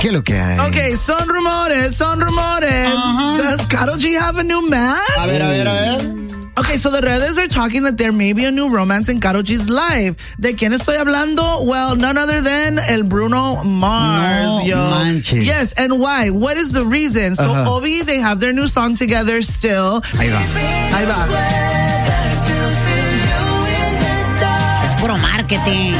¿Qué es lo que hay? Okay, son rumores. Does Karol G have a new man? A ver. Okay, so the redes are talking that there may be a new romance in Karol G's life. ¿De quién estoy hablando? Well, none other than el Bruno Mars, No manches. Yes, and why? What is the reason? So, Obi, they have their new song together still. Ahí va. Es puro marketing.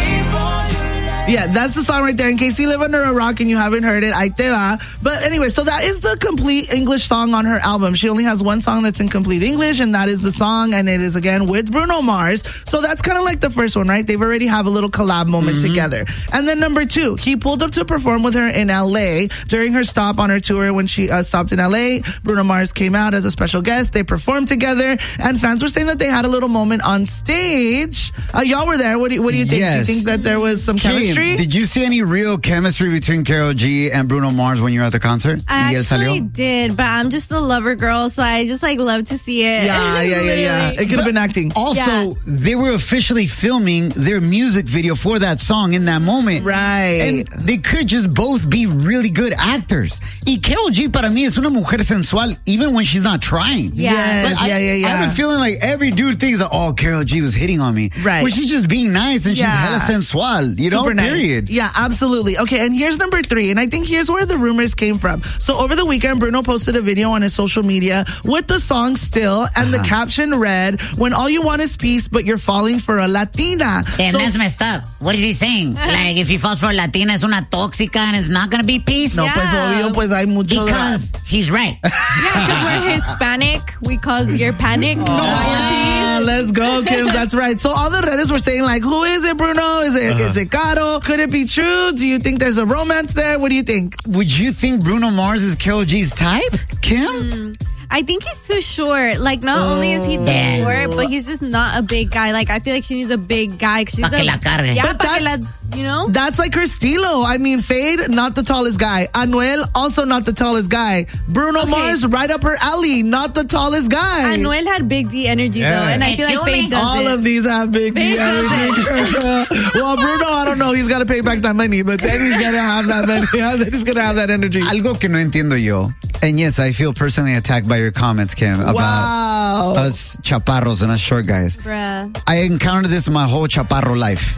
Yeah, that's the song right there. In case you live under a rock and you haven't heard it, ahí te va. But anyway, so that is the complete English song on her album. She only has one song that's in complete English, and that is the song, and it is again with Bruno Mars. So that's kind of like the first one, right? They've already have a little collab moment together. And then number 2, he pulled up to perform with her in LA during her stop on her tour. When she stopped in LA, Bruno Mars came out as a special guest. They performed together, and fans were saying that they had a little moment on stage. Y'all were there. What do you think? Yes. Do you think that there was some chemistry? Did you see any real chemistry between Karol G and Bruno Mars when you were at the concert? I actually did, but I'm just a lover girl, so I just love to see it. Yeah. It could have been acting. Also, they were officially filming their music video for that song in that moment. Right. And they could just both be really good actors. Y Karol G para mí es una mujer sensual even when she's not trying. Yes, Like, yeah. I've been feeling like every dude thinks that, Karol G was hitting on me. Right. When she's just being nice and she's hella sensual. You know, Super nice. period. Yeah, absolutely. Okay, and here's number 3, and I think here's where the rumors came from. So over the weekend, Bruno posted a video on his social media with the song Still, and the caption read, when all you want is peace, but you're falling for a Latina. Damn, that's messed up. What is he saying? Like, if he falls for a Latina, es una tóxica and it's not going to be peace? No, pues obvio, pues hay mucho Because he's right. Yeah, because we're Hispanic. We cause your panic. Let's go, Kim. That's right. So all the redes were saying, like, who is it, Bruno? Is it Caro? Could it be true? Do you think there's a romance there? What do you think? Would you think Bruno Mars is Karol G's type, Kim? I think he's too short. Like, not only is he too short, but he's just not a big guy. Like, I feel like she needs a big guy. Pa' que la cargue. Yeah, But you know? That's like her estilo. I mean, Fade, not the tallest guy. Anuel, also not the tallest guy. Bruno Mars, right up her alley, not the tallest guy. Anuel had big D energy, though, and I feel like Fade does All of these have big D energy. Well, Bruno, I don't know. He's got to pay back that money, but then he's going to have that money. He's going to have that energy. Algo que no entiendo yo. And yes, I feel personally attacked by your comments, Kim, about us chaparros and us short guys. Bruh. I encountered this in my whole chaparro life.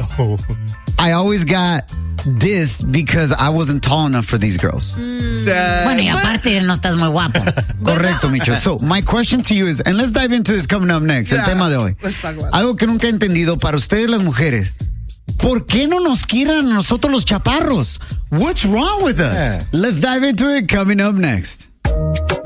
I always got dissed because I wasn't tall enough for these girls. Bueno, y aparte no estás muy guapo. Correcto, Micho. So, my question to you is, and let's dive into this coming up next, el tema de hoy. Let's talk about it. Algo que nunca he entendido para ustedes las mujeres. ¿Por qué no nos quieren a nosotros los chaparros? What's wrong with us? Let's dive into it coming up next.